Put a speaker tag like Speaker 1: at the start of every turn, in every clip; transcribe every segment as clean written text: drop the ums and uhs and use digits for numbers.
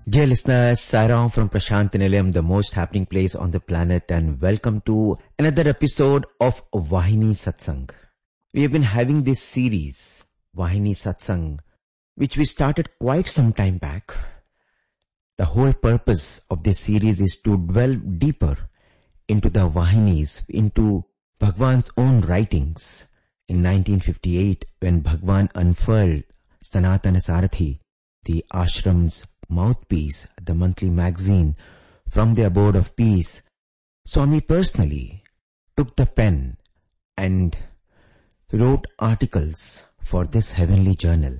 Speaker 1: Dear listeners, Sairam from Prashant Nilayam, the most happening place on the planet, and welcome to another episode of Vahini Satsang. We have been having this series, Vahini Satsang, which we started quite some time back. The whole purpose of this series is to dwell deeper into the Vahinis, into Bhagwan's own writings. In 1958, when Bhagwan unfurled Sanatana Sarathi, the ashram's mouthpiece, the monthly magazine from the abode of peace, Swami personally took the pen and wrote articles for this heavenly journal.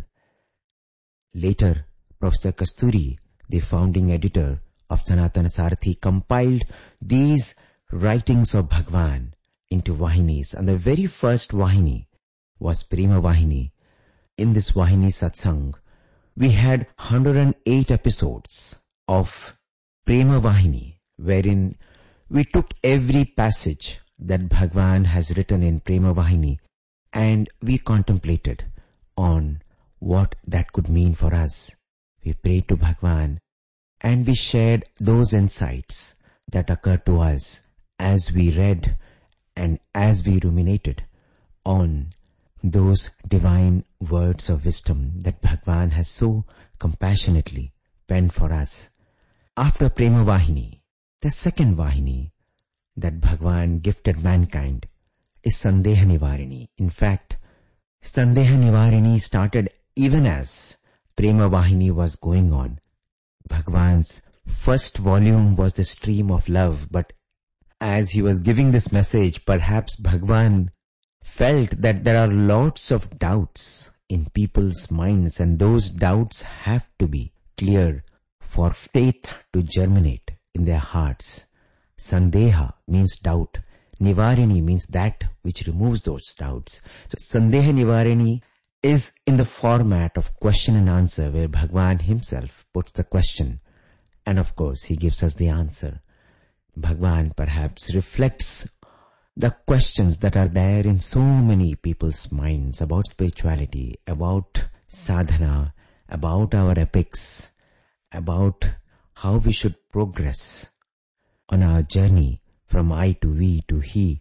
Speaker 1: Later, Professor Kasturi, the founding editor of Sanatana Sarathi, compiled these writings of Bhagwan into Vahinis, and the very first Vahini was Prema Vahini. In this Vahini Satsang, we had 108 episodes of Prema Vahini, wherein we took every passage that Bhagwan has written in Prema Vahini and we contemplated on what that could mean for us. We prayed to Bhagwan and we shared those insights that occurred to us as we read and as we ruminated on those divine words of wisdom that Bhagwan has so compassionately penned for us. After Prema Vahini, the second Vahini that Bhagwan gifted mankind is Sandeha Nivarini. In fact, Sandeha Nivarini started even as Prema Vahini was going on. Bhagwan's first volume was the stream of love, but as he was giving this message, perhaps Bhagwan felt that there are lots of doubts in people's minds, and those doubts have to be cleared for faith to germinate in their hearts. Sandeha means doubt. Nivarini means that which removes those doubts. So Sandeha Nivarini is in the format of question and answer, where Bhagwan himself puts the question and of course he gives us the answer. Bhagwan perhaps reflects the questions that are there in so many people's minds about spirituality, about sadhana, about our epics, about how we should progress on our journey from I to we to he.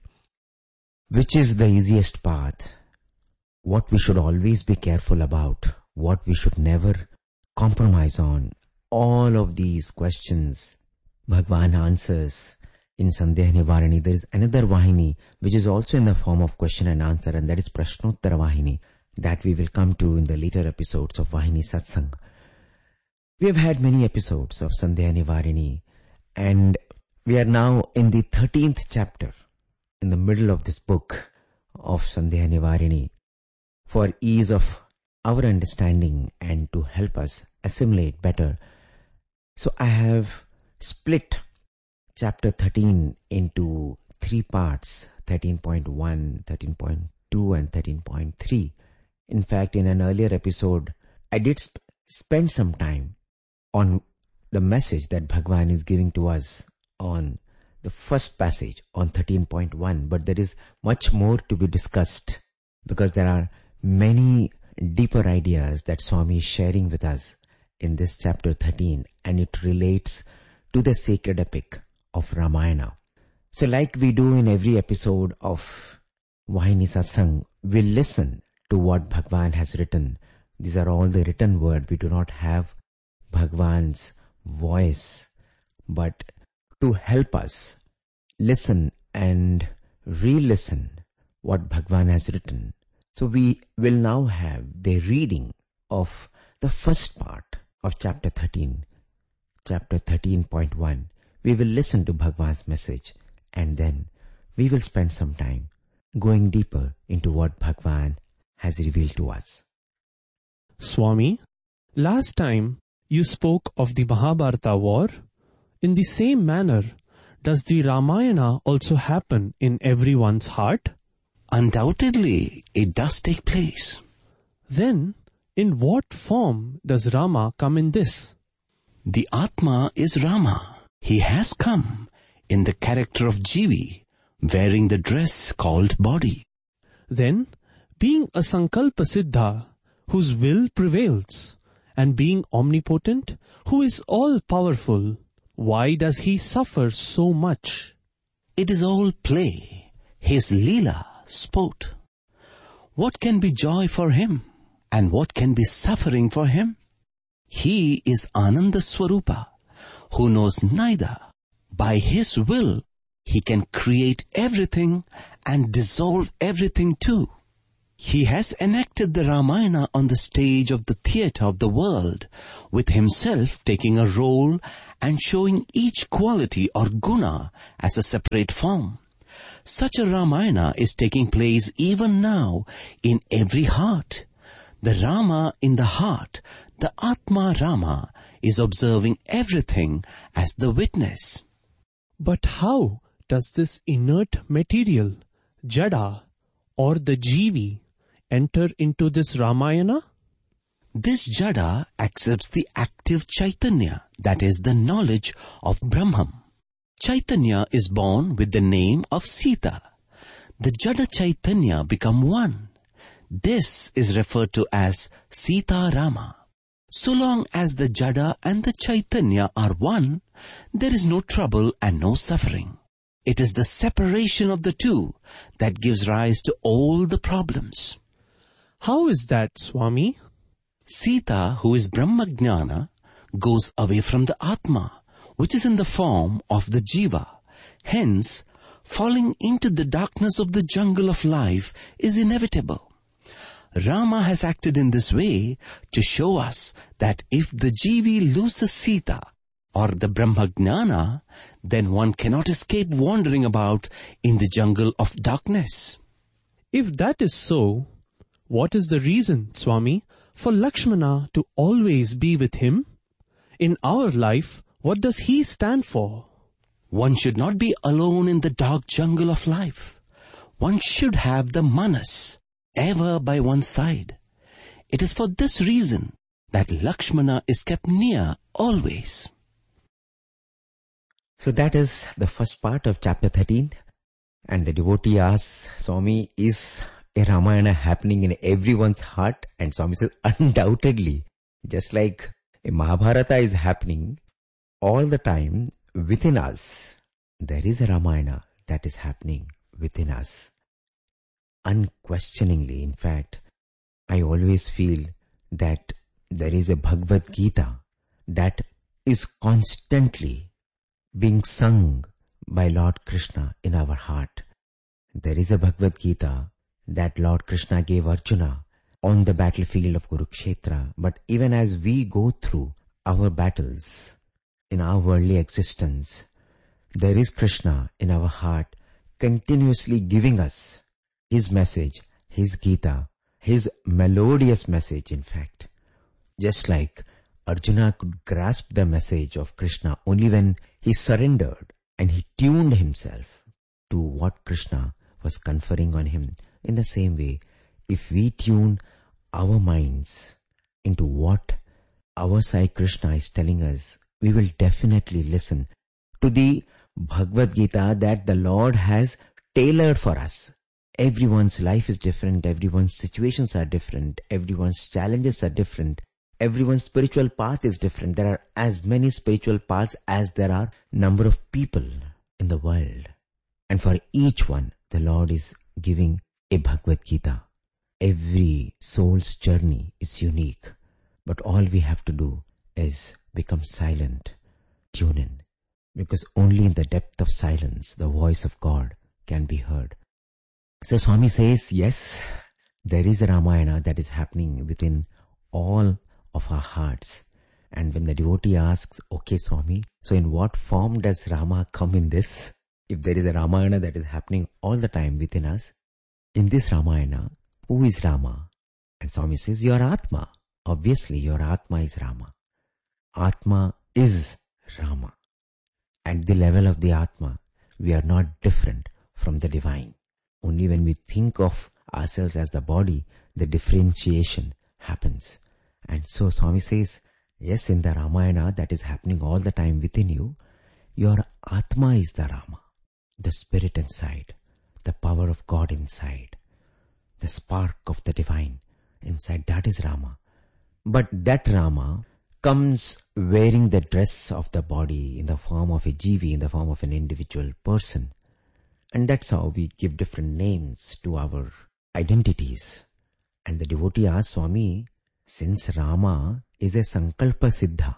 Speaker 1: Which is the easiest path? What we should always be careful about? What we should never compromise on? All of these questions Bhagwan answers in Sandeha Nivarini. There is another Vahini which is also in the form of question and answer, and that is Prashnottara Vahini, that we will come to in the later episodes of Vahini Satsang. We have had many episodes of Sandeha Nivarini, and we are now in the 13th chapter, in the middle of this book of Sandeha Nivarini. For ease of our understanding and to help us assimilate better, so I have split Chapter 13 into three parts, 13.1, 13.2 and 13.3. In fact, in an earlier episode, I did spend some time on the message that Bhagwan is giving to us on the first passage on 13.1, but there is much more to be discussed because there are many deeper ideas that Swami is sharing with us in this chapter 13, and it relates to the sacred epic of Ramayana. So like we do in every episode of Vahini Satsang, we listen to what Bhagwan has written. These are all the written word. We do not have Bhagwan's voice, but to help us listen and re-listen what Bhagwan has written. So we will now have the reading of the first part of chapter 13, chapter 13.1. We will listen to Bhagwan's message and then we will spend some time going deeper into what Bhagwan has revealed to us.
Speaker 2: Swami, last time you spoke of the Mahabharata war. In the same manner, does the Ramayana also happen in everyone's heart?
Speaker 3: Undoubtedly, it does take place.
Speaker 2: Then, in what form does Rama come in this?
Speaker 3: The Atma is Rama. He has come in the character of Jivi, wearing the dress called body.
Speaker 2: Then, being a Sankalpa Siddha, whose will prevails, and being omnipotent, who is all-powerful, why does he suffer so much?
Speaker 3: It is all play, his Leela, sport. What can be joy for him? And what can be suffering for him? He is Ananda Swarupa, who knows neither. By his will, he can create everything and dissolve everything too. He has enacted the Ramayana on the stage of the theatre of the world, with himself taking a role and showing each quality or guna as a separate form. Such a Ramayana is taking place even now in every heart. The Rama in the heart, the Atma Rama, is observing everything as the witness.
Speaker 2: But how does this inert material, Jada, or the Jivi, enter into this Ramayana?
Speaker 3: This Jada accepts the active Chaitanya, that is the knowledge of Brahman. Chaitanya is born with the name of Sita. The Jada Chaitanya become one. This is referred to as Sita Rama. So long as the Jada and the Chaitanya are one, there is no trouble and no suffering. It is the separation of the two that gives rise to all the problems.
Speaker 2: How is that, Swami?
Speaker 3: Sita, who is Brahmajnana, goes away from the Atma, which is in the form of the Jiva. Hence, falling into the darkness of the jungle of life is inevitable. Rama has acted in this way to show us that if the Jivi loses Sita or the Brahmajnana, then one cannot escape wandering about in the jungle of darkness.
Speaker 2: If that is so, what is the reason, Swami, for Lakshmana to always be with him? In our life, what does he stand for?
Speaker 3: One should not be alone in the dark jungle of life. One should have the Manas ever by one's side. It is for this reason that Lakshmana is kept near always.
Speaker 1: So that is the first part of chapter 13. And the devotee asks, Swami, is a Ramayana happening in everyone's heart? And Swami says, undoubtedly. Just like a Mahabharata is happening all the time within us, there is a Ramayana that is happening within us. Unquestioningly, in fact, I always feel that there is a Bhagavad Gita that is constantly being sung by Lord Krishna in our heart. There is a Bhagavad Gita that Lord Krishna gave Arjuna on the battlefield of Kurukshetra. But even as we go through our battles in our worldly existence, there is Krishna in our heart continuously giving us his message, his Gita, his melodious message, in fact. Just like Arjuna could grasp the message of Krishna only when he surrendered and he tuned himself to what Krishna was conferring on him. In the same way, if we tune our minds into what our Sai Krishna is telling us, we will definitely listen to the Bhagavad Gita that the Lord has tailored for us. Everyone's life is different, everyone's situations are different, everyone's challenges are different, everyone's spiritual path is different. There are as many spiritual paths as there are number of people in the world. And for each one, the Lord is giving a Bhagavad Gita. Every soul's journey is unique, but all we have to do is become silent, tune in, because only in the depth of silence the voice of God can be heard. So Swami says, yes, there is a Ramayana that is happening within all of our hearts. And when the devotee asks, okay Swami, so in what form does Rama come in this? If there is a Ramayana that is happening all the time within us, in this Ramayana, who is Rama? And Swami says, your Atma. Obviously, your Atma is Rama. Atma is Rama. At the level of the Atma, we are not different from the divine. Only when we think of ourselves as the body, the differentiation happens. And so Swami says, yes, in the Ramayana that is happening all the time within you, your Atma is the Rama, the spirit inside, the power of God inside, the spark of the divine inside, that is Rama. But that Rama comes wearing the dress of the body in the form of a jivi, in the form of an individual person. And that's how we give different names to our identities. And the devotee asked Swami, since Rama is a Sankalpa Siddha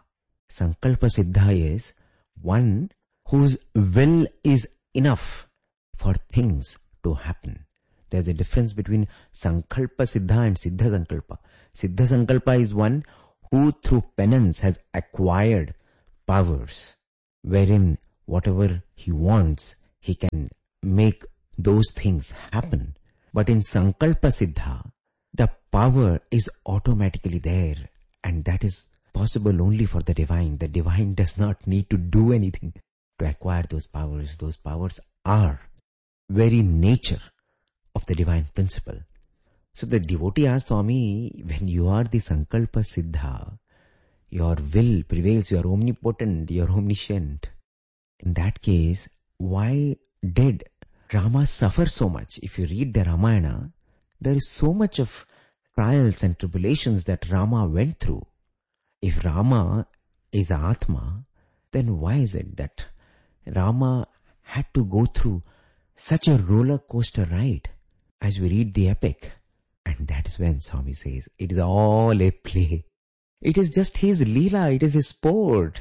Speaker 1: is one whose will is enough for things to happen. There's a difference between Sankalpa Siddha and Siddha Sankalpa. Siddha Sankalpa is one who through penance has acquired powers, wherein whatever he wants, he can make those things happen. But in Sankalpa Siddha, the power is automatically there, and that is possible only for the divine. The divine does not need to do anything to acquire those powers. Those powers are very nature of the divine principle. So the devotee asked Swami, when you are the Sankalpa Siddha, your will prevails, you are omnipotent, you are omniscient. In that case, why did Rama suffer so much? If you read the Ramayana, there is so much of trials and tribulations that Rama went through. If Rama is Atma, then why is it that Rama had to go through such a roller coaster ride as we read the epic? And that is when Swami says, it is all a play. It is just his Leela, it is his sport.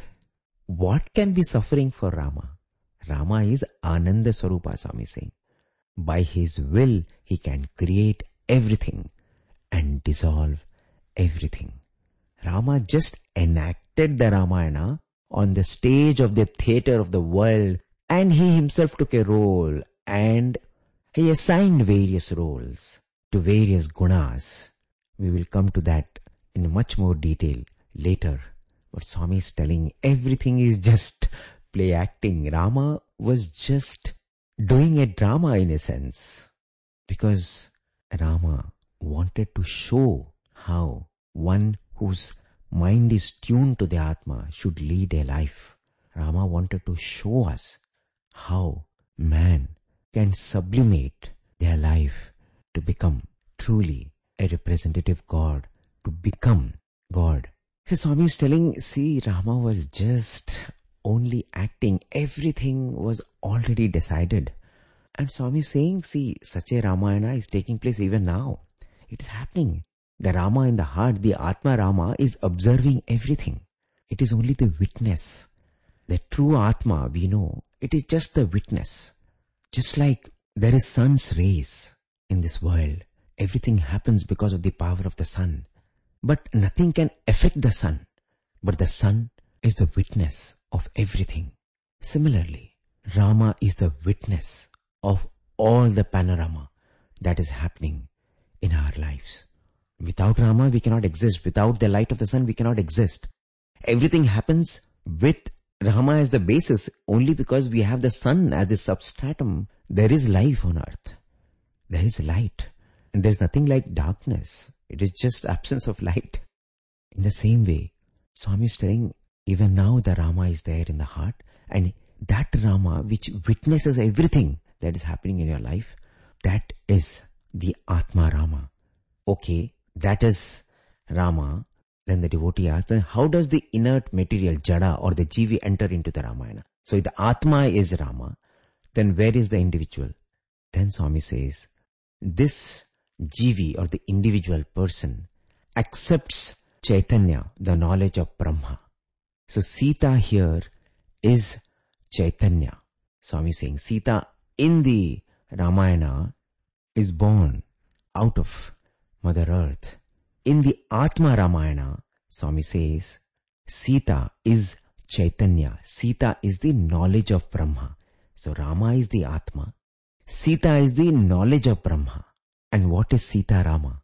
Speaker 1: What can be suffering for Rama? Rama is Ananda Swarupa, Swami is saying. By his will, he can create everything and dissolve everything. Rama just enacted the Ramayana on the stage of the theatre of the world, and he himself took a role, and he assigned various roles to various gunas. We will come to that in much more detail later. But Swami is telling everything is just play acting. Rama was just doing a drama in a sense, because Rama wanted to show how one whose mind is tuned to the Atma should lead a life. Rama wanted to show us how man can sublimate their life to become truly a representative God, to become God. So Swami is telling, see, Rama was just only acting. Everything was already decided. And Swami is saying, see, such a Ramayana is taking place even now. It's happening. The Rama in the heart, the Atma Rama, is observing everything. It is only the witness. The true Atma, we know, it is just the witness. Just like there is sun's rays in this world, everything happens because of the power of the sun. But nothing can affect the sun. But the sun is the witness of everything. Similarly, Rama is the witness of all the panorama that is happening in our lives. Without Rama, we cannot exist. Without the light of the sun, we cannot exist. Everything happens with Rama as the basis. Only because we have the sun as the substratum, there is life on earth. There is light. And there's nothing like darkness. It is just absence of light. In the same way, Swami is telling, even now the Rama is there in the heart, and that Rama which witnesses everything that is happening in your life, that is the Atma Rama. Okay, that is Rama. Then the devotee asks, then how does the inert material, Jada or the Jivi, enter into the Ramayana? So if the Atma is Rama, then where is the individual? Then Swami says, this Jivi or the individual person accepts Chaitanya, the knowledge of Brahma. So Sita here is Chaitanya. Swami is saying Sita in the Ramayana is born out of Mother Earth. In the Atma Ramayana, Swami says Sita is Chaitanya. Sita is the knowledge of Brahma. So Rama is the Atma. Sita is the knowledge of Brahma. And what is Sita Rama?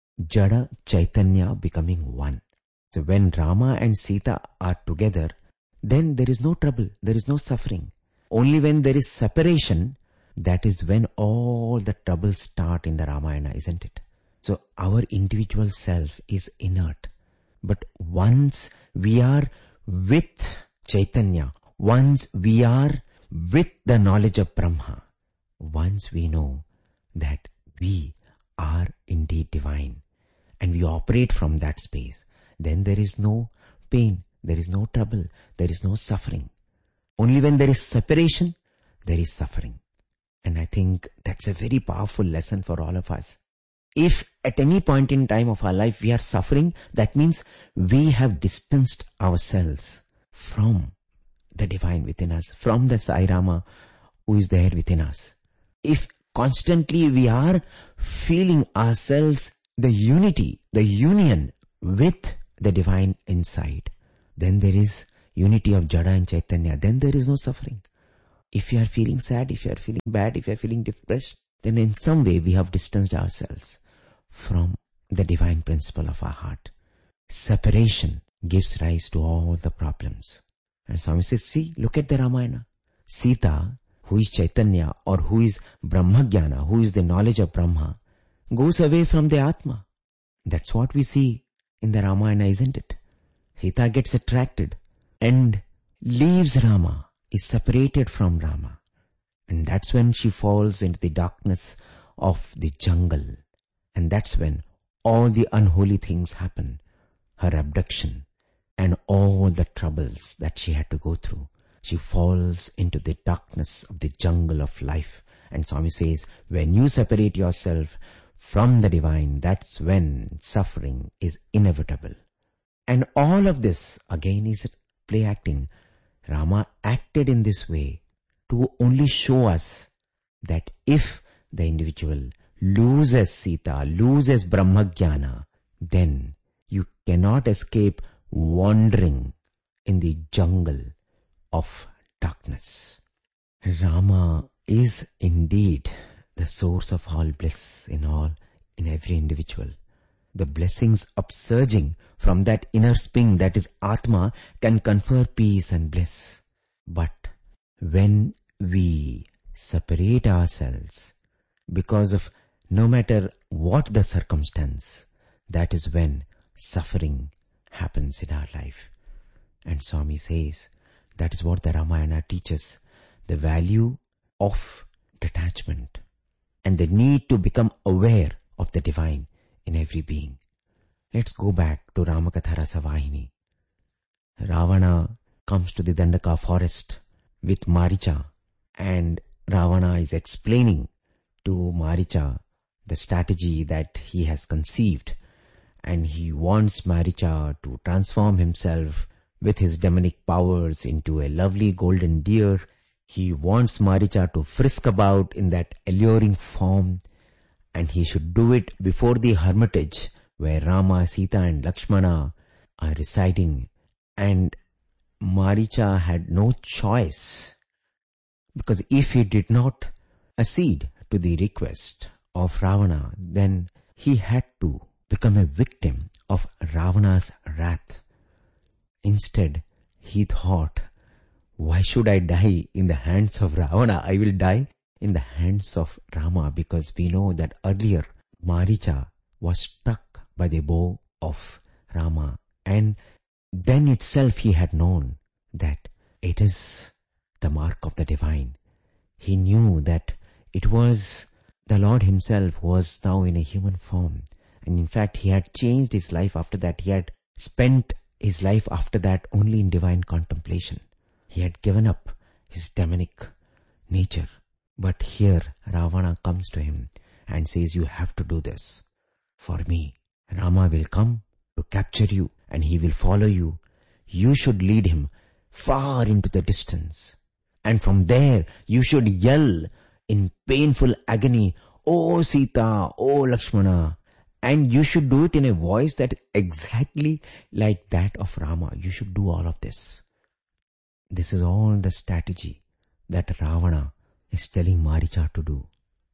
Speaker 1: Jada Chaitanya becoming one. So when Rama and Sita are together, then there is no trouble, there is no suffering. Only when there is separation, that is when all the troubles start in the Ramayana, isn't it? So our individual self is inert. But once we are with Chaitanya, once we are with the knowledge of Brahma, once we know that we are indeed divine, and we operate from that space, then there is no pain, there is no trouble, there is no suffering. Only when there is separation, there is suffering. And I think that's a very powerful lesson for all of us. If at any point in time of our life we are suffering, that means we have distanced ourselves from the divine within us, from the Sai Rama who is there within us. If constantly we are feeling ourselves the unity, the union with the divine inside, then there is unity of Jada and Chaitanya, then there is no suffering. If you are feeling sad, if you are feeling bad, if you are feeling depressed, then in some way we have distanced ourselves from the divine principle of our heart. Separation gives rise to all the problems. And Swami says, see, look at the Ramayana. Sita, who is Chaitanya or who is Brahmagyana, who is the knowledge of Brahma, goes away from the Atma. That's what we see in the Ramayana, isn't it? Sita gets attracted and leaves Rama, is separated from Rama. And that's when she falls into the darkness of the jungle. And that's when all the unholy things happen. Her abduction and all the troubles that she had to go through. She falls into the darkness of the jungle of life. And Swami says, when you separate yourself from the divine, that's when suffering is inevitable. And all of this, again, is play acting. Rama acted in this way to only show us that if the individual loses Sita, loses Brahmagyana, then you cannot escape wandering in the jungle of darkness. Rama is indeed the source of all bliss in every individual. The blessings upsurging from that inner spring that is Atma can confer peace and bliss. But when we separate ourselves because of no matter what the circumstance, that is when suffering happens in our life. And Swami says, that is what the Ramayana teaches, the value of detachment and the need to become aware of the divine in every being. Let's go back to Ramakatha Rasavahini. Ravana comes to the Dandaka forest with Maricha, and Ravana is explaining to Maricha the strategy that he has conceived, and he wants Maricha to transform himself with his demonic powers into a lovely golden deer. He wants Maricha to frisk about in that alluring form, and he should do it before the hermitage where Rama, Sita and Lakshmana are residing. And Maricha had no choice, because if he did not accede to the request of Ravana, then he had to become a victim of Ravana's wrath. Instead, he thought, why should I die in the hands of Ravana? I will die in the hands of Rama, because we know that earlier Maricha was struck by the bow of Rama, and then itself he had known that it is the mark of the divine. He knew that it was the Lord himself was now in a human form, and in fact he had changed his life after that. He had spent his life after that only in divine contemplation. He had given up his demonic nature. But here Ravana comes to him and says, you have to do this for me. Rama will come to capture you and he will follow you. You should lead him far into the distance. And from there you should yell in painful agony, "Oh Sita, oh Lakshmana." And you should do it in a voice that exactly like that of Rama. You should do all of this. This is all the strategy that Ravana is telling Maricha to do.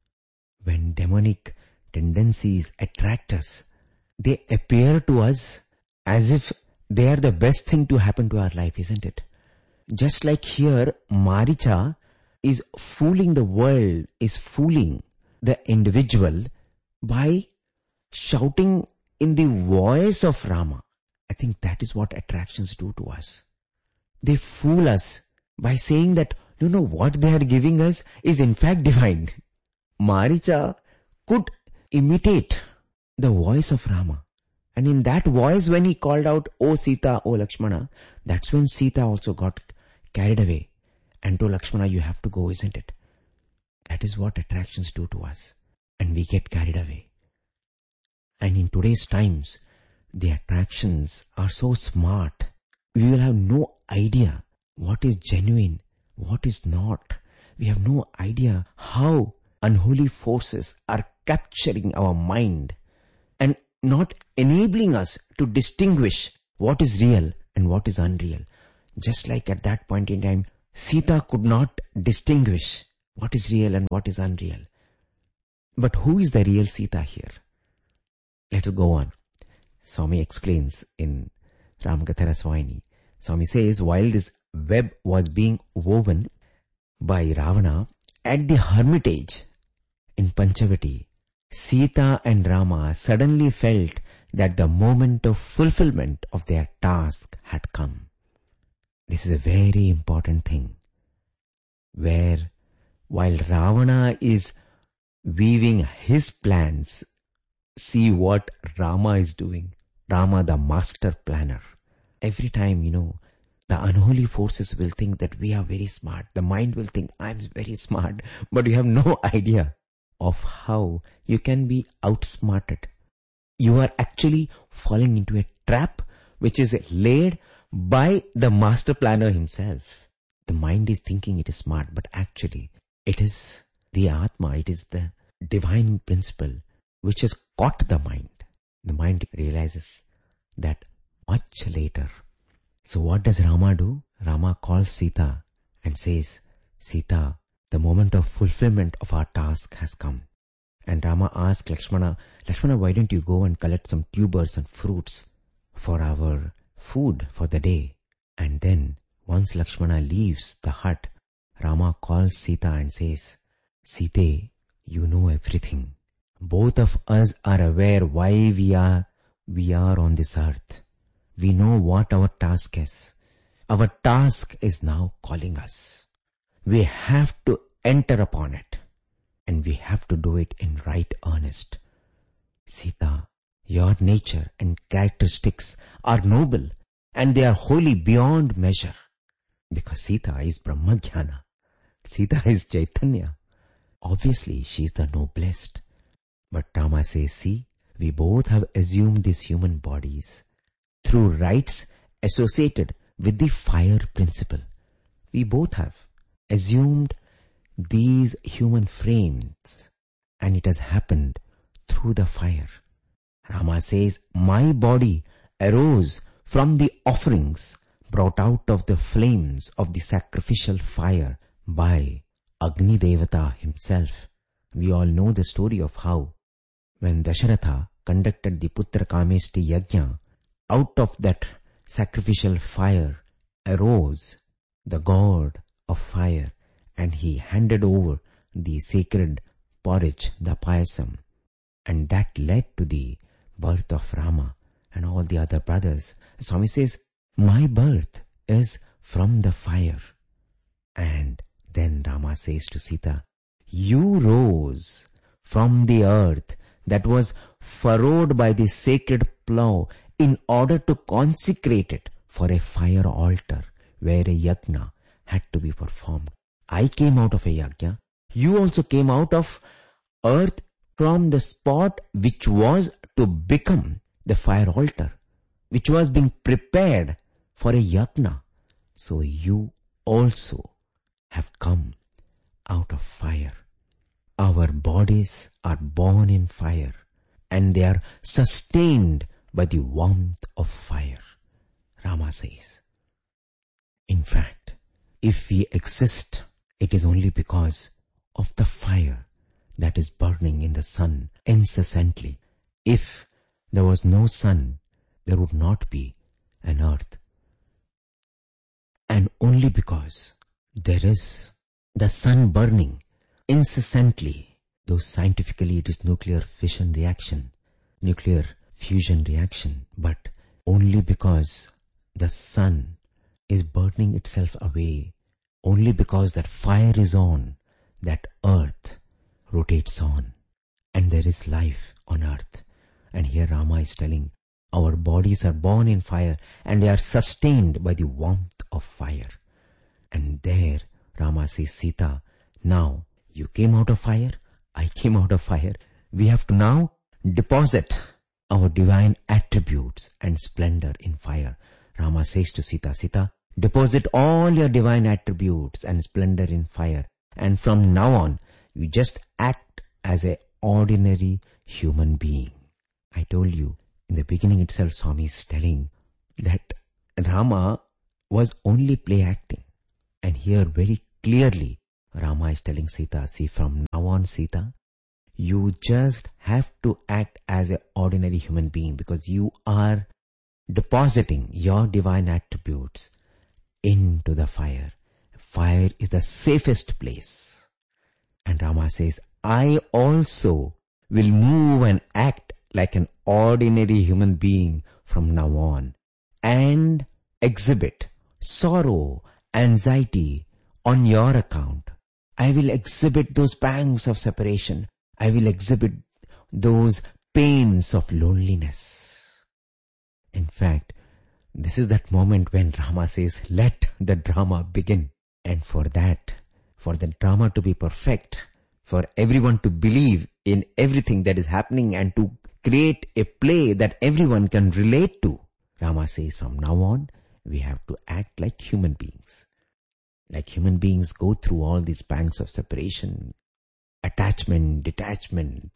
Speaker 1: When demonic tendencies attract us, they appear to us as if they are the best thing to happen to our life, isn't it? Just like here, Maricha is fooling the world, is fooling the individual by shouting in the voice of Rama. I think that is what attractions do to us. They fool us by saying that, no, what they are giving us is in fact divine. Maricha could imitate the voice of Rama, And in that voice, when he called out, "Oh Sita, oh Lakshmana," that's when Sita also got carried away and told Lakshmana, "You have to go, isn't it?" That is what attractions do to us. And we get carried away. And in today's times, the attractions are so smart. We will have no idea what is genuine, what is not. We have no idea how unholy forces are capturing our mind and not enabling us to distinguish what is real and what is unreal. Just like at that point in time, Sita could not distinguish what is real and what is unreal. But who is the real Sita here? Let us go on. Swami explains in Ramakatha Rasvahini. Swami says, while this web was being woven by Ravana at the hermitage in Panchavati, Sita and Rama suddenly felt that the moment of fulfillment of their task had come. This is a very important thing, where while Ravana is weaving his plans, see what Rama is doing. Rama, the master planner. Every time, the unholy forces will think that we are very smart. The mind will think, I'm very smart. But you have no idea of how you can be outsmarted. You are actually falling into a trap which is laid by the master planner himself. The mind is thinking it is smart, but actually it is the Atma, it is the divine principle which has caught the mind. The mind realizes that much later. So what does Rama do? Rama calls Sita and says, "Sita, the moment of fulfillment of our task has come." And Rama asks Lakshmana, "Lakshmana, why don't you go and collect some tubers and fruits for our food for the day?" And then, once Lakshmana leaves the hut, Rama calls Sita and says, "Sita, you know everything. Both of us are aware why we are on this earth. We know what our task is. Our task is now calling us. We have to enter upon it. And we have to do it in right earnest. Sita, your nature and characteristics are noble and they are wholly beyond measure. Because Sita is Brahmajnana. Sita is Chaitanya. Obviously, she is the noblest. But Rama says, see, we both have assumed these human bodies through rites associated with the fire principle. We both have assumed these human frames, and it has happened through the fire. Rama says, my body arose from the offerings brought out of the flames of the sacrificial fire by Agni Devata himself. We all know the story of how when Dasharatha conducted the Putra Kameshti Yajna, out of that sacrificial fire arose the god of fire, and he handed over the sacred porridge, the payasam, and that led to the birth of Rama and all the other brothers. Swami says, my birth is from the fire. And then Rama says to Sita, you rose from the earth that was furrowed by the sacred plough in order to consecrate it for a fire altar where a yajna had to be performed. I came out of a yajna. You also came out of earth from the spot which was to become the fire altar, which was being prepared for a yajna. So you also have come out of fire. Our bodies are born in fire, and they are sustained by the warmth of fire, Rama says. In fact, if we exist, it is only because of the fire that is burning in the sun incessantly. If there was no sun, there would not be an earth. And only because there is the sun burning incessantly, though scientifically it is nuclear fission reaction, nuclear fusion reaction, but only because the sun is burning itself away, only because that fire is on, that earth rotates on, and there is life on earth. And here Rama is telling, Our bodies are born in fire and they are sustained by the warmth of fire. And there Rama says, Sita, now you came out of fire, I came out of fire. We have to now deposit our divine attributes and splendor in fire. Rama says to Sita, Sita, deposit all your divine attributes and splendor in fire. And from now on, you just act as an ordinary human being. I told you, in the beginning itself, Swami is telling that Rama was only play acting. And here very clearly, Rama is telling Sita, see, from now on, Sita, you just have to act as an ordinary human being because you are depositing your divine attributes into the fire. Fire is the safest place. And Rama says, I also will move and act like an ordinary human being from now on and exhibit sorrow, anxiety on your account. I will exhibit those pangs of separation. I will exhibit those pains of loneliness. In fact, this is that moment when Rama says, let the drama begin. And for the drama to be perfect, for everyone to believe in everything that is happening and to create a play that everyone can relate to, Rama says, from now on, we have to act like human beings. Like human beings go through all these pangs of separation, attachment, detachment,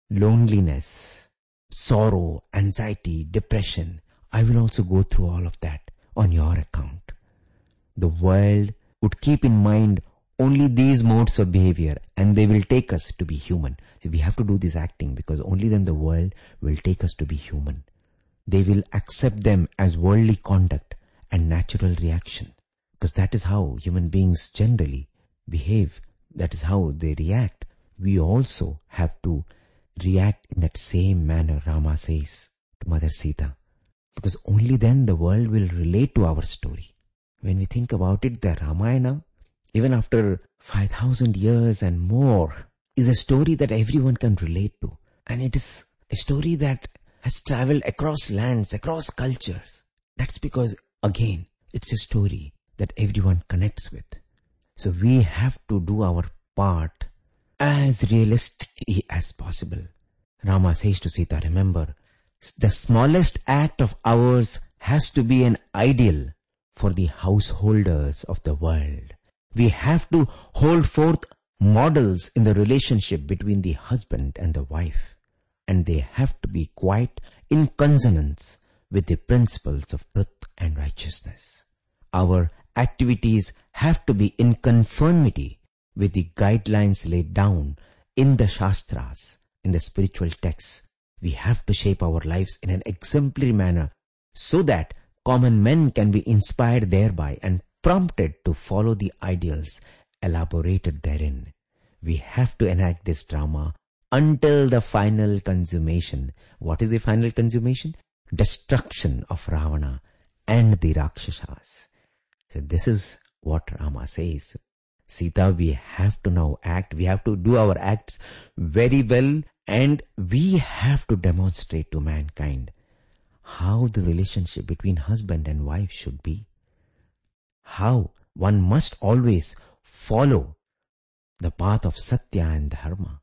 Speaker 1: loneliness, sorrow, anxiety, depression. I will also go through all of that on your account. The world would keep in mind only these modes of behavior and they will take us to be human. So we have to do this acting because only then the world will take us to be human. They will accept them as worldly conduct and natural reaction because that is how human beings generally behave. That is how they react. We also have to react in that same manner, Rama says to Mother Sita, because only then the world will relate to our story. When we think about it, the Ramayana, even after 5,000 years and more, is a story that everyone can relate to. And it is a story that has traveled across lands, across cultures. That's because, again, it's a story that everyone connects with. So we have to do our part as realistically as possible. Rama says to Sita, remember, the smallest act of ours has to be an ideal for the householders of the world. We have to hold forth models in the relationship between the husband and the wife, and they have to be quite in consonance with the principles of truth and righteousness. Our activities have to be in conformity with the guidelines laid down in the Shastras, in the spiritual texts. We have to shape our lives in an exemplary manner so that common men can be inspired thereby and prompted to follow the ideals elaborated therein. We have to enact this drama until the final consummation. What is the final consummation? Destruction of Ravana and the Rakshasas. So this is what Rama says. Sita, we have to now act. We have to do our acts very well, and we have to demonstrate to mankind how the relationship between husband and wife should be. How one must always follow the path of Satya and Dharma.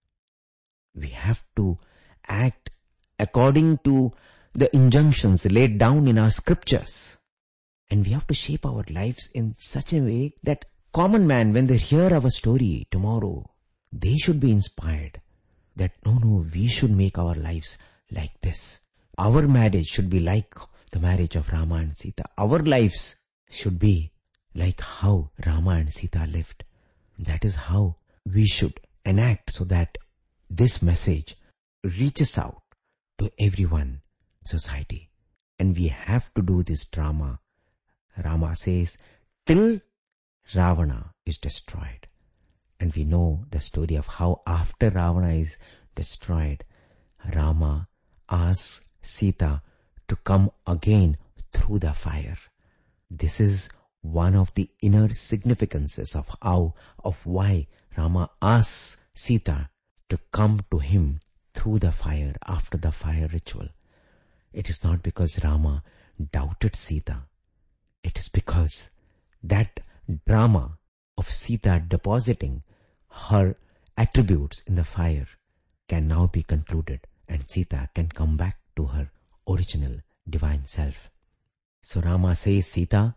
Speaker 1: We have to act according to the injunctions laid down in our scriptures. And we have to shape our lives in such a way that common man, when they hear our story tomorrow, they should be inspired that no, we should make our lives like this. Our marriage should be like the marriage of Rama and Sita. Our lives should be like how Rama and Sita lived. That is how we should enact so that this message reaches out to everyone in society. And we have to do this drama. Rama says, till Ravana is destroyed. And we know the story of how after Ravana is destroyed, Rama asks Sita to come again through the fire. This is one of the inner significances of why Rama asks Sita to come to him through the fire after the fire ritual. It is not because Rama doubted Sita. It is because that drama of Sita depositing her attributes in the fire can now be concluded, and Sita can come back to her original divine self. So Rama says, Sita,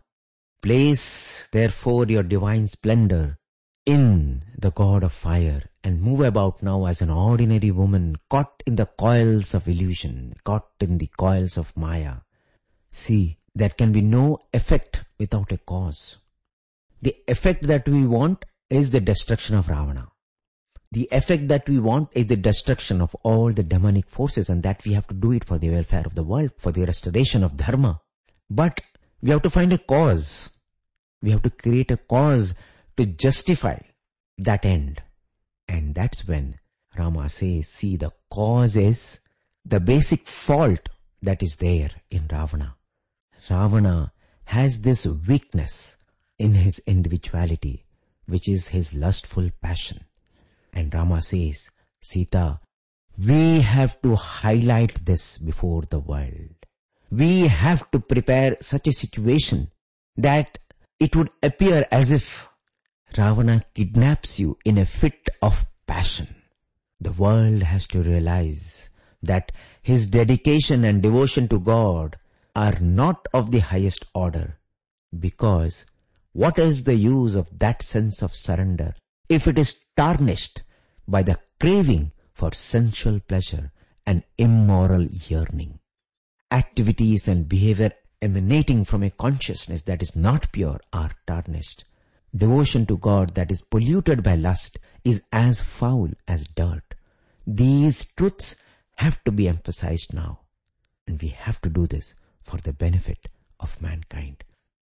Speaker 1: place therefore your divine splendor in the god of fire and move about now as an ordinary woman caught in the coils of illusion, caught in the coils of Maya. See, there can be no effect without a cause. The effect that we want is the destruction of Ravana. The effect that we want is the destruction of all the demonic forces, and that we have to do it for the welfare of the world, for the restoration of dharma. But we have to find a cause. We have to create a cause to justify that end. And that's when Rama says, see, the cause is the basic fault that is there in Ravana. Ravana has this weakness in his individuality, which is his lustful passion. And Rama says, Sita, we have to highlight this before the world. We have to prepare such a situation that it would appear as if Ravana kidnaps you in a fit of passion. The world has to realize that his dedication and devotion to God are not of the highest order, because what is the use of that sense of surrender if it is tarnished by the craving for sensual pleasure and immoral yearning? Activities and behavior emanating from a consciousness that is not pure are tarnished. Devotion to God that is polluted by lust is as foul as dirt. These truths have to be emphasized now, and we have to do this for the benefit of mankind.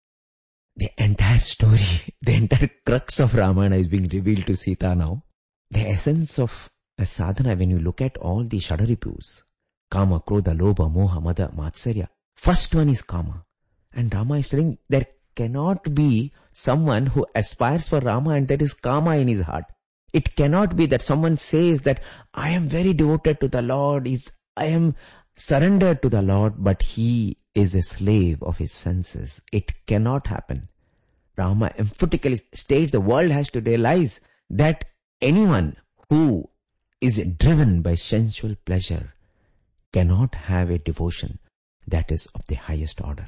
Speaker 1: The entire story, the entire crux of Ramayana is being revealed to Sita now. The essence of a sadhana, when you look at all the Shadaripus, Kama, Krodha, Lobha, Moha, Mada, Matsarya, first one is Kama. And Rama is telling there cannot be someone who aspires for Rama and there is Kama in his heart. It cannot be that someone says that I am very devoted to the Lord, I am surrendered to the Lord, but he is a slave of his senses. It cannot happen. Rama emphatically states the world has to realize that anyone who is driven by sensual pleasure cannot have a devotion that is of the highest order.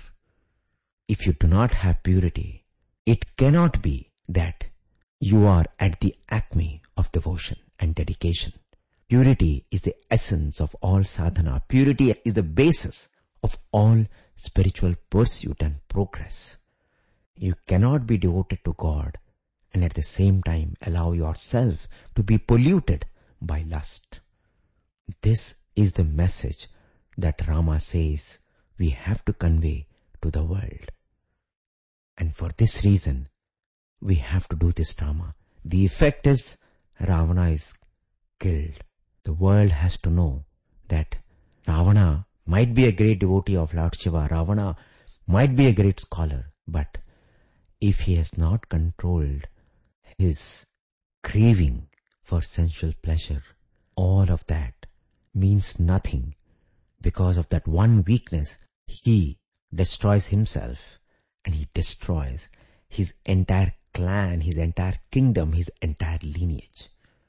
Speaker 1: If you do not have purity, it cannot be that you are at the acme of devotion and dedication. Purity is the essence of all sadhana. Purity is the basis of all spiritual pursuit and progress. You cannot be devoted to God and at the same time allow yourself to be polluted by lust. This is the message that Rama says we have to convey to the world. And for this reason, we have to do this drama. The effect is Ravana is killed. The world has to know that Ravana might be a great devotee of Lord Shiva. Ravana might be a great scholar, but if he has not controlled his craving for sensual pleasure, all of that means nothing. Because of that one weakness, he destroys himself and he destroys his entire clan, his entire kingdom, his entire lineage.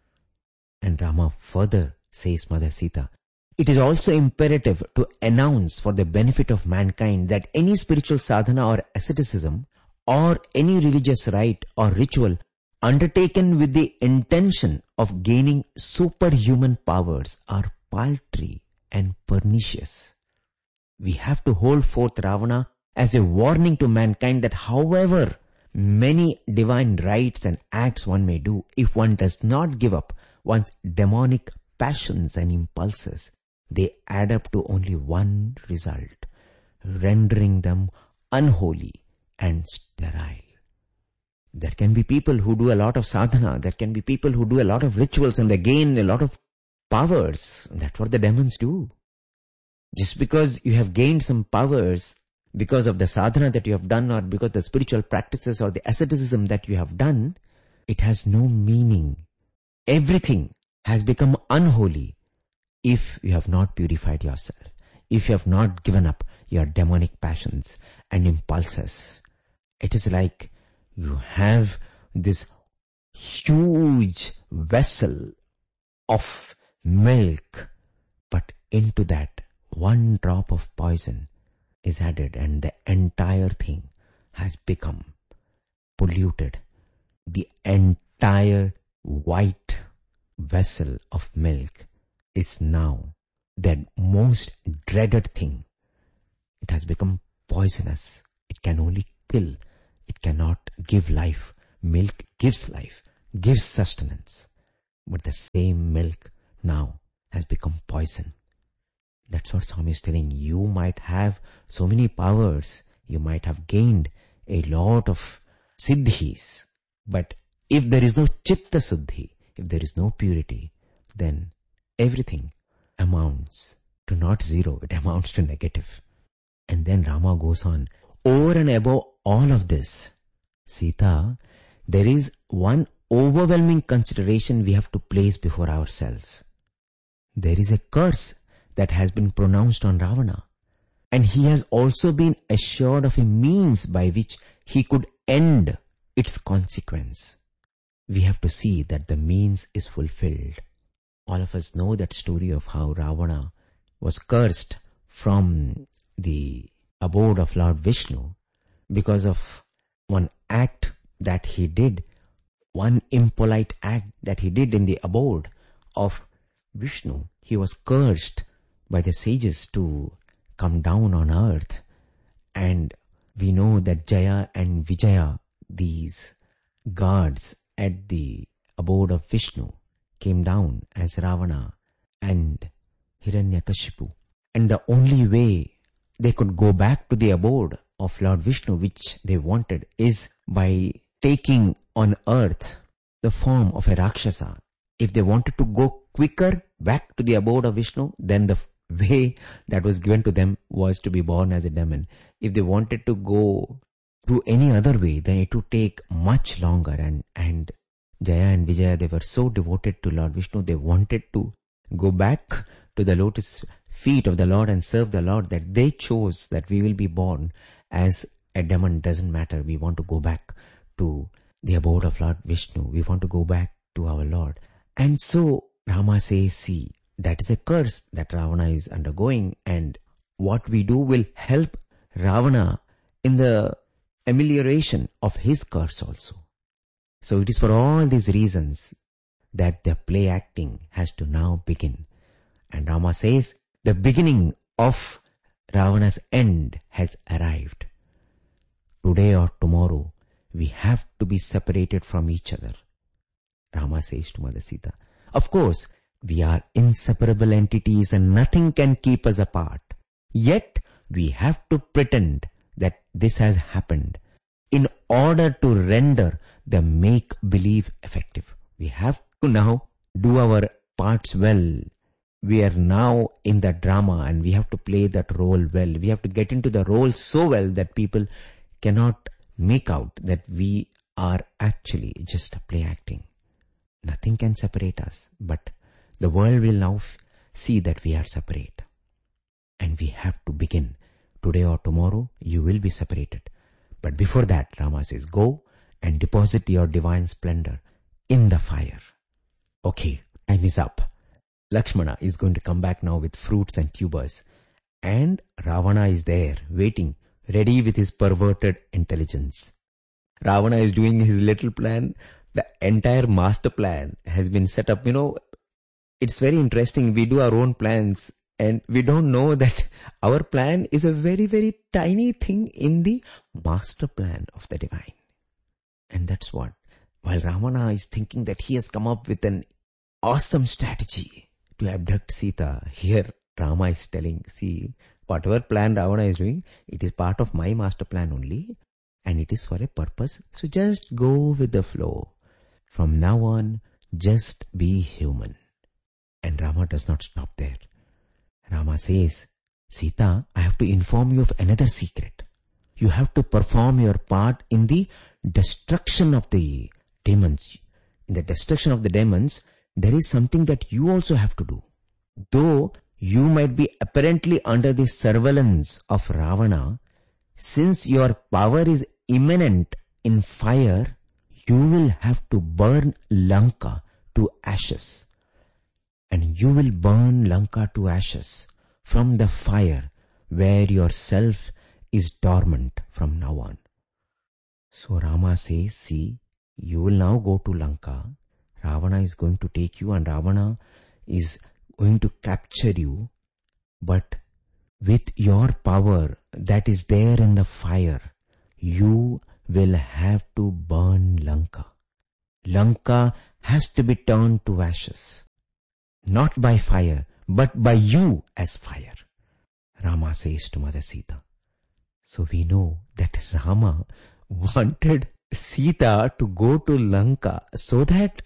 Speaker 1: And Rama further says, Mother Sita, it is also imperative to announce for the benefit of mankind that any spiritual sadhana or asceticism or any religious rite or ritual undertaken with the intention of gaining superhuman powers are paltry and pernicious. We have to hold forth Ravana as a warning to mankind that however many divine rites and acts one may do, if one does not give up one's demonic passions and impulses, they add up to only one result, rendering them unholy and sterile. There can be people who do a lot of sadhana, there can be people who do a lot of rituals and they gain a lot of powers. That's what the demons do. Just because you have gained some powers because of the sadhana that you have done or because of the spiritual practices or the asceticism that you have done, it has no meaning. Everything has become unholy if you have not purified yourself, if you have not given up your demonic passions and impulses. It is like you have this huge vessel of milk, but into that one drop of poison is added and the entire thing has become polluted. The entire white vessel of milk is now the most dreaded thing. It has become poisonous. It can only kill. It cannot give life. Milk gives life, gives sustenance. But the same milk now has become poison. That's what Swami is telling. You might have so many powers. You might have gained a lot of siddhis. But if there is no chitta suddhi, if there is no purity, then everything amounts to not zero. It amounts to negative. And then Rama goes on. Over and above all of this, Sita, there is one overwhelming consideration we have to place before ourselves. There is a curse that has been pronounced on Ravana, and he has also been assured of a means by which he could end its consequence. We have to see that the means is fulfilled. All of us know that story of how Ravana was cursed from the abode of Lord Vishnu because of one act that he did, one impolite act that he did in the abode of Vishnu. He was cursed by the sages to come down on earth. And we know that Jaya and Vijaya, these gods at the abode of Vishnu, came down as Ravana and Hiranyakashipu. And the only way they could go back to the abode of Lord Vishnu, which they wanted, is by taking on earth the form of a Rakshasa. If they wanted to go quicker back to the abode of Vishnu, then the way that was given to them was to be born as a demon. If they wanted to go through any other way, then it would take much longer. And Jaya and Vijaya, they were so devoted to Lord Vishnu, they wanted to go back to the lotus feet of the Lord and serve the Lord, that they chose that we will be born as a demon. Doesn't matter. We want to go back to the abode of Lord Vishnu. We want to go back to our Lord. And so Rama says, see, that is a curse that Ravana is undergoing, and what we do will help Ravana in the amelioration of his curse also. So it is for all these reasons that the play acting has to now begin. And Rama says, the beginning of Ravana's end has arrived. Today or tomorrow, we have to be separated from each other. Rama says to Mother Sita, of course, we are inseparable entities and nothing can keep us apart. Yet, we have to pretend that this has happened in order to render the make-believe effective. We have to now do our parts well. We are now in the drama and we have to play that role well. We have to get into the role so well that people cannot make out that we are actually just play acting. Nothing can separate us, but the world will now see that we are separate. And we have to begin. Today or tomorrow, you will be separated. But before that, Rama says, go and deposit your divine splendor in the fire. Okay, time is up. Lakshmana is going to come back now with fruits and tubers. And Ravana is there, waiting, ready with his perverted intelligence. Ravana is doing his little plan. The entire master plan has been set up. It's very interesting. We do our own plans and we don't know that our plan is a very, very tiny thing in the master plan of the divine. And that's what, while Ravana is thinking that he has come up with an awesome strategy to abduct Sita, here Rama is telling, see, whatever plan Ravana is doing, it is part of my master plan only, and it is for a purpose. So just go with the flow. From now on, just be human. And Rama does not stop there. Rama says, Sita, I have to inform you of another secret. You have to perform your part in the destruction of the demons. In the destruction of the demons, there is something that you also have to do. Though you might be apparently under the surveillance of Ravana. Since your power is immanent in fire, you will have to burn Lanka to ashes. And you will burn Lanka to ashes from the fire where your self is dormant from now on. So Rama says, see, you will now go to Lanka. Ravana is going to take you and Ravana is going to capture you. But with your power that is there in the fire, you will have to burn Lanka. Lanka has to be turned to ashes. Not by fire, but by you as fire. Rama says to Mother Sita. So we know that Rama wanted Sita to go to Lanka so that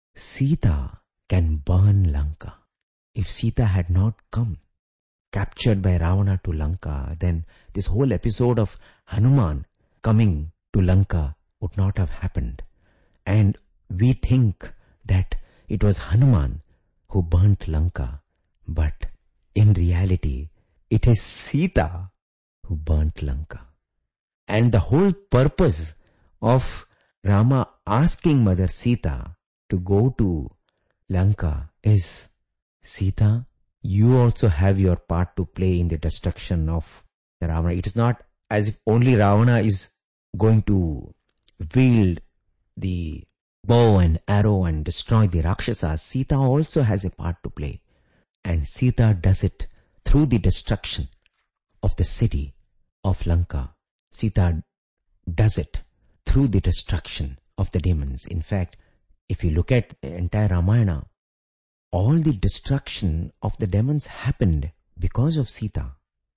Speaker 1: Sita can burn Lanka. If Sita had not come, captured by Ravana to Lanka, then this whole episode of Hanuman coming to Lanka would not have happened. And we think that it was Hanuman who burnt Lanka, but in reality, it is Sita who burnt Lanka. And the whole purpose of Rama asking Mother Sita to go to Lanka is, Sita, you also have your part to play in the destruction of the Ravana. It is not as if only Ravana is going to wield the bow and arrow and destroy the Rakshasas. Sita also has a part to play. And Sita does it through the destruction of the city of Lanka. Sita does it through the destruction of the demons. In fact, if you look at the entire Ramayana, all the destruction of the demons happened because of Sita.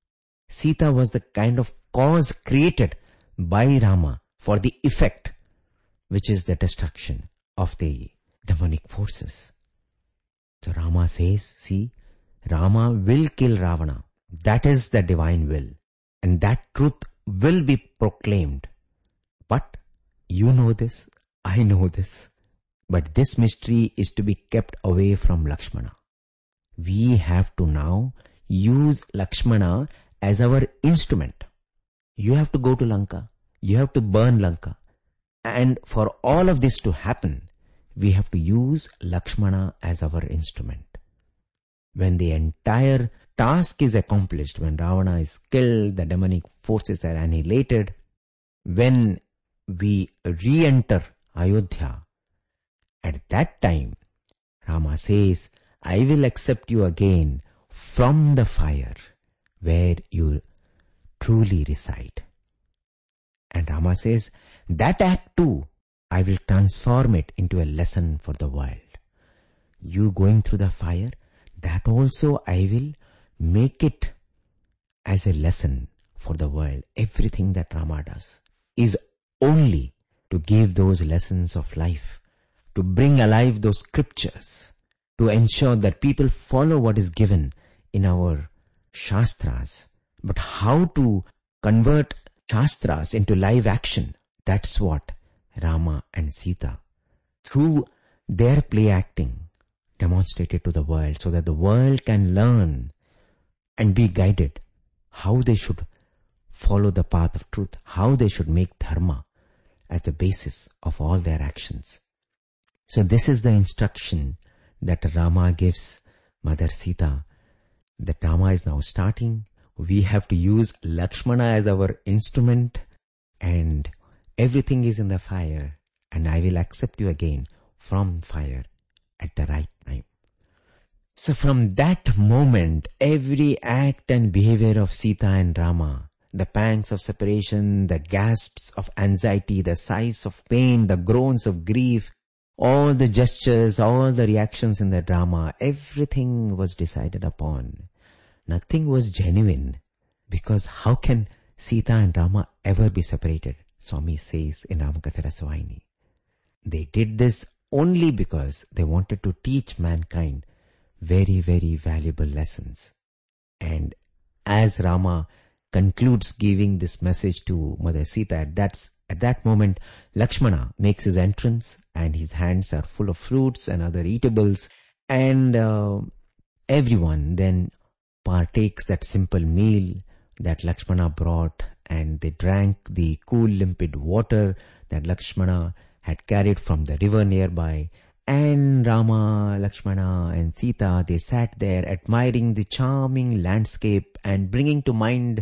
Speaker 1: Sita was the kind of cause created by Rama for the effect, which is the destruction of the demonic forces. So Rama says, see, Rama will kill Ravana. That is the divine will. And that truth will be proclaimed. But you know this, I know this. But this mystery is to be kept away from Lakshmana. We have to now use Lakshmana as our instrument. You have to go to Lanka. You have to burn Lanka. And for all of this to happen, we have to use Lakshmana as our instrument. When the entire task is accomplished, when Ravana is killed, the demonic forces are annihilated, when we re-enter Ayodhya, at that time, Rama says, I will accept you again from the fire where you truly reside. And Rama says, that act too, I will transform it into a lesson for the world. You going through the fire, that also I will make it as a lesson for the world. Everything that Rama does is only to give those lessons of life, to bring alive those scriptures, to ensure that people follow what is given in our Shastras. But how to convert Shastras into live action, that's what Rama and Sita, through their play acting, demonstrated to the world, so that the world can learn and be guided how they should follow the path of truth, how they should make dharma as the basis of all their actions. So this is the instruction that Rama gives Mother Sita, that Rama is now starting. We have to use Lakshmana as our instrument, and everything is in the fire, and I will accept you again from fire at the right time. So from that moment, every act and behavior of Sita and Rama, the pangs of separation, the gasps of anxiety, the sighs of pain, the groans of grief, all the gestures, all the reactions in the drama, everything was decided upon. Nothing was genuine, because how can Sita and Rama ever be separated? Swami says in Ramakatha Rasavahini. They did this only because they wanted to teach mankind very, very valuable lessons. And as Rama concludes giving this message to Mother Sita, at that moment, Lakshmana makes his entrance, and his hands are full of fruits and other eatables, and everyone then partakes that simple meal that Lakshmana brought, and they drank the cool limpid water that Lakshmana had carried from the river nearby. And Rama, Lakshmana and Sita, they sat there admiring the charming landscape and bringing to mind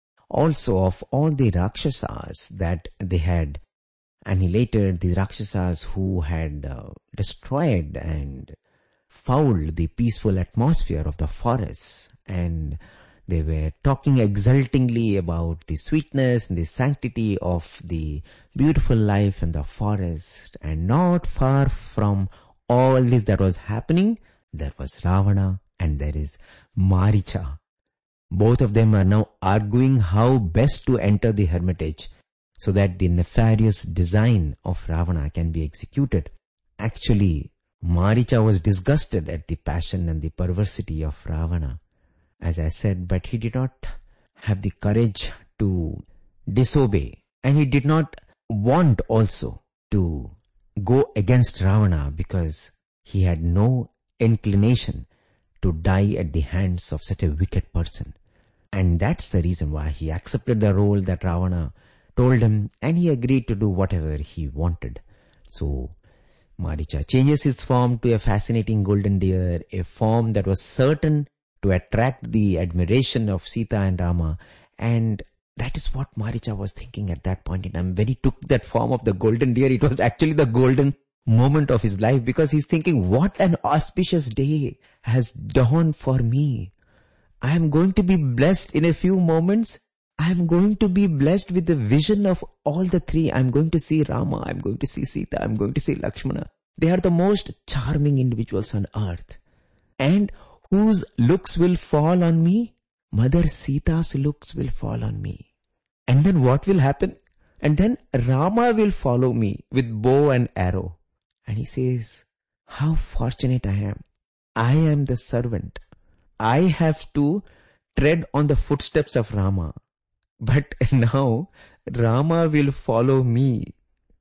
Speaker 1: also of all the Rakshasas that they had annihilated, the Rakshasas who had destroyed and fouled the peaceful atmosphere of the forest. And they were talking exultingly about the sweetness and the sanctity of the beautiful life in the forest. And not far from all this that was happening, there was Ravana and there is Maricha. Both of them are now arguing how best to enter the hermitage so that the nefarious design of Ravana can be executed. Actually, Maricha was disgusted at the passion and the perversity of Ravana, as I said, but he did not have the courage to disobey, and he did not want also to go against Ravana because he had no inclination to die at the hands of such a wicked person. And that's the reason why he accepted the role that Ravana told him, and he agreed to do whatever he wanted. So Maricha changes his form to a fascinating golden deer, a form that was certain to attract the admiration of Sita and Rama. And that is what Maricha was thinking at that point in time. When he took that form of the golden deer, it was actually the golden moment of his life, because he's thinking, what an auspicious day has dawned for me. I am going to be blessed in a few moments. I am going to be blessed with the vision of all the three. I'm going to see Rama, I'm going to see Sita, I'm going to see Lakshmana. They are the most charming individuals on earth. And whose looks will fall on me? Mother Sita's looks will fall on me. And then what will happen? And then Rama will follow me with bow and arrow. And he says, how fortunate I am. I am the servant. I have to tread on the footsteps of Rama. But now Rama will follow me.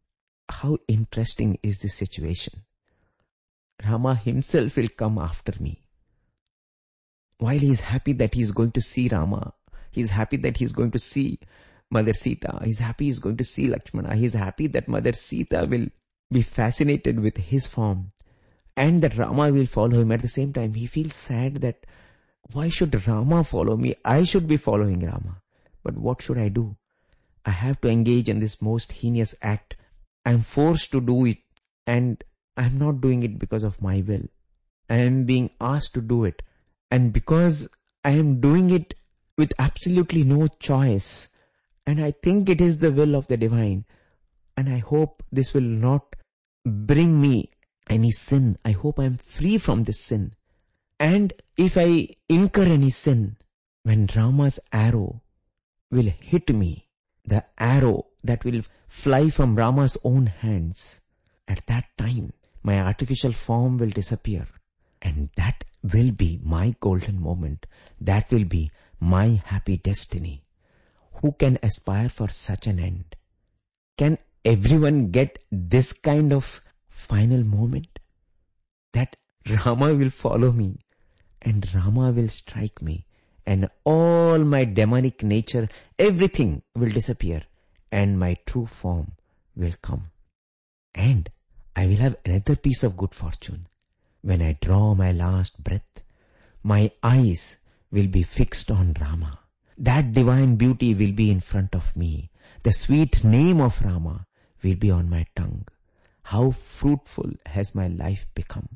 Speaker 1: How interesting is this situation? Rama himself will come after me. While he is happy that he is going to see Rama, he is happy that he is going to see Mother Sita, he is happy he is going to see Lakshmana, he is happy that Mother Sita will be fascinated with his form and that Rama will follow him. At the same time, he feels sad that why should Rama follow me? I should be following Rama. But what should I do? I have to engage in this most heinous act. I am forced to do it, and I am not doing it because of my will. I am being asked to do it. And because I am doing it with absolutely no choice, and I think it is the will of the divine, and I hope this will not bring me any sin. I hope I am free from this sin. And if I incur any sin, when Rama's arrow will hit me, the arrow that will fly from Rama's own hands, at that time my artificial form will disappear. And that will be my golden moment. That will be my happy destiny. Who can aspire for such an end? Can everyone get this kind of final moment? That Rama will follow me and Rama will strike me and all my demonic nature, everything will disappear and my true form will come. And I will have another piece of good fortune. When I draw my last breath, my eyes will be fixed on Rama. That divine beauty will be in front of me. The sweet name of Rama will be on my tongue. How fruitful has my life become.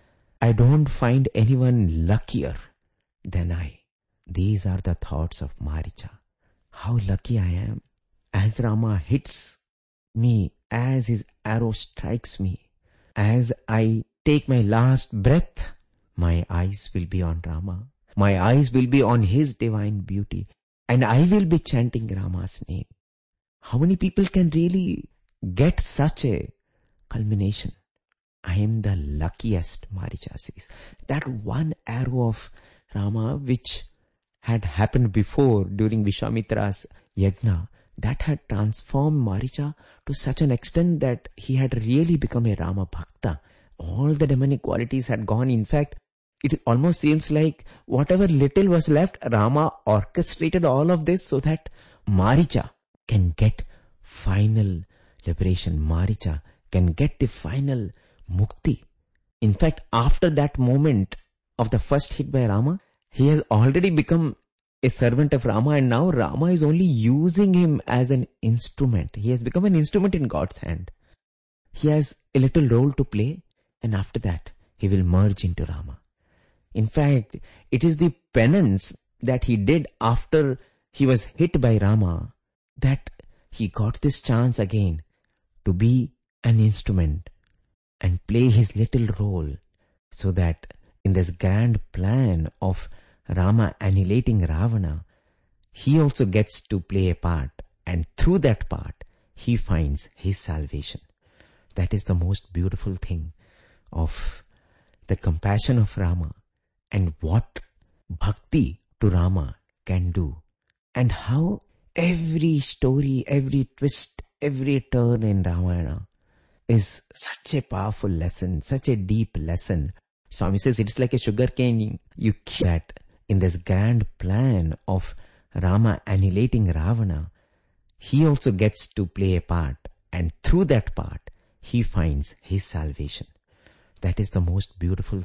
Speaker 1: I don't find anyone luckier than I. These are the thoughts of Maricha. How lucky I am. As Rama hits me, as his arrow strikes me, as I take my last breath, my eyes will be on Rama. My eyes will be on his divine beauty. And I will be chanting Rama's name. How many people can really get such a culmination? I am the luckiest, Maricha says. That one arrow of Rama which had happened before during Vishwamitra's yajna, that had transformed Maricha to such an extent that he had really become a Rama Bhakta. All the demonic qualities had gone. In fact, it almost seems like whatever little was left, Rama orchestrated all of this so that Maricha can get final liberation. Maricha can get the final mukti. In fact, after that moment of the first hit by Rama, he has already become a servant of Rama, and now Rama is only using him as an instrument. He has become an instrument in God's hand. He has a little role to play, and after that, he will merge into Rama. In fact, it is the penance that he did after he was hit by Rama that he got this chance again to be an instrument and play his little role, so that in this grand plan of Rama annihilating Ravana, he also gets to play a part, and through that part, he finds his salvation. That is the most beautiful thing of the compassion of Rama, and what bhakti to Rama can do, and how every story, every twist, every turn in Ramayana is such a powerful lesson, such a deep lesson. Swami says it's like a sugar cane. You keep that in this grand plan of Rama annihilating Ravana, he also gets to play a part, and through that part, he finds his salvation. That is the most beautiful